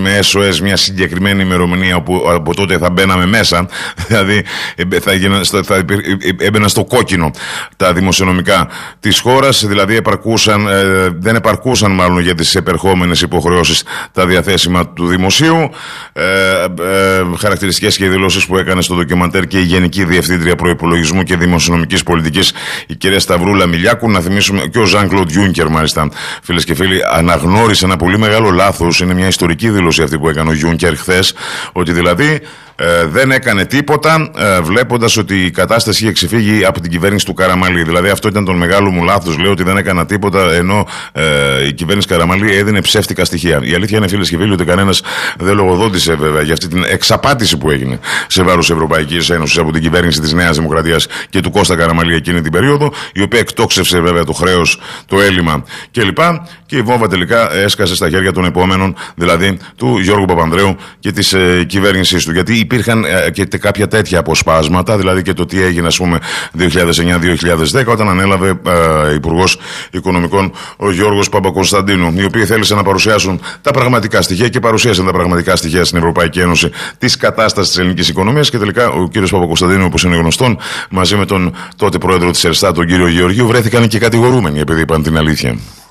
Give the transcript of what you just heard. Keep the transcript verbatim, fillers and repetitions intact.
με ες ο ες μια συγκεκριμένη ημερομηνία όπου από τότε θα μπαίναμε μέσα, δηλαδή θα, έγινα, θα έμπαιναν στο κόκκινο τα δημοσιονομικά της χώρας, δηλαδή επαρκούσαν, ε, δεν επαρκούσαν μάλλον για τις επερχόμενες υποχρεώσεις τα διαθέσιμα του δημοσίου. Ε, ε, χαρακτηριστικές και δηλώσεις που έκανε στο ντοκιμαντέρ και η Γενική Διευθύντρια Προϋπολογισμού και Δημοσιονομικής Πολιτικής, η κυρία Σταυρούλα Μιλιάκου. Να θυμίσουμε και ο Ζαν Κλοντ Γιούνκερ, μάλιστα, φίλες και φίλοι, αναγνώρισε ένα πολύ μεγάλο λάθος. Είναι μια ιστορική δήλωση αυτή που έκανε ο Γιούνκερ χθες, ότι δηλαδή ε, δεν έκανε τίποτα ε, βλέποντας ότι η κατάσταση είχε ξεφύγει από την κυβέρνηση του Καραμαλή. Δηλαδή αυτό ήταν το μεγάλο μου λάθος, λέω, ότι δεν έκανα τίποτα, ενώ ε, η κυβέρνηση Καραμαλή έδινε ψεύτικα στοιχεία. Η αλήθεια είναι, φίλες και φίλοι, ότι κανένας δεν λογοδότησε βέβαια για αυτή την εξαπάτηση που έγινε σε βάρος Ευρωπαϊκής Ένωσης από την κυβέρνηση της Νέας Δημοκρατίας και του Κώστα Καραμαλή εκείνη την περίοδο, η οποία εκτόξευσε βέβαια το χρέος, το έλλειμμα κλπ. Και η βόμβα τελικά έσκασε στα χέρια των επόμενων, δηλαδή του Γιώργου Παπανδρέου και της ε, κυβέρνησής του. Γιατί υπήρχαν ε, και κάποια τέτοια αποσπάσματα, δηλαδή και το τι έγινε, ας πούμε, δύο χιλιάδες εννιά δύο χιλιάδες δέκα, όταν ανέλαβε ε, Υπουργός Οικονομικών ο Γιώργος Παπακωνσταντίνου, οι οποίοι θέλησαν να παρουσιάσουν τα πραγματικά στοιχεία και παρουσίασαν τα πραγματικά στοιχεία στην Ευρωπαϊκή Ένωση της κατάστασης της ελληνικής οικονομίας. Και τελικά ο κύριος Παπακωνσταντίνου, όπως είναι γνωστόν, μαζί με τον τότε πρόεδρο της Ελστάτ, τον κύριο Γεωργίου, βρέθηκαν και κατηγορούμενοι επειδή είπαν την αλήθεια.